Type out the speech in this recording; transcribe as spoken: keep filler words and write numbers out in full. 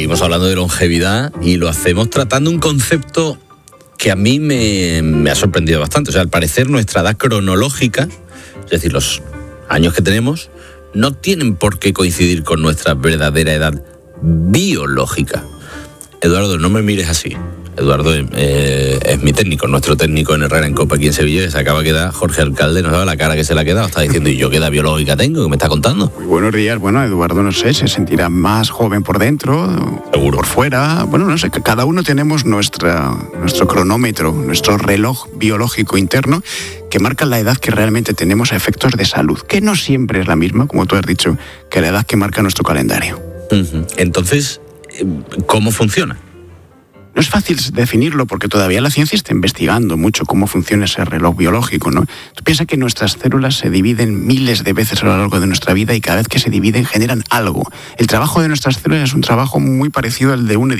seguimos hablando de longevidad y lo hacemos tratando un concepto que a mí me, me ha sorprendido bastante. O sea, al parecer nuestra edad cronológica, es decir, los años que tenemos, no tienen por qué coincidir con nuestra verdadera edad biológica. Eduardo, no me mires así. Eduardo eh, es mi técnico, nuestro técnico en Herrera en Copa aquí en Sevilla, que se acaba de quedar. Jorge Alcalde, no sabe la cara que se le ha quedado, está diciendo, ¿y yo qué edad biológica tengo? ¿Qué me está contando? Muy buenos días. Bueno, Eduardo, no sé, se sentirá más joven por dentro, seguro, por fuera. Bueno, no sé, cada uno tenemos nuestra, nuestro cronómetro, nuestro reloj biológico interno que marca la edad que realmente tenemos a efectos de salud, que no siempre es la misma, como tú has dicho, que la edad que marca nuestro calendario. Uh-huh. Entonces, ¿cómo funciona? No es fácil definirlo porque todavía la ciencia está investigando mucho cómo funciona ese reloj biológico, ¿no? Tú piensas que nuestras células se dividen miles de veces a lo largo de nuestra vida y cada vez que se dividen generan algo. El trabajo de nuestras células es un trabajo muy parecido al de un edificio.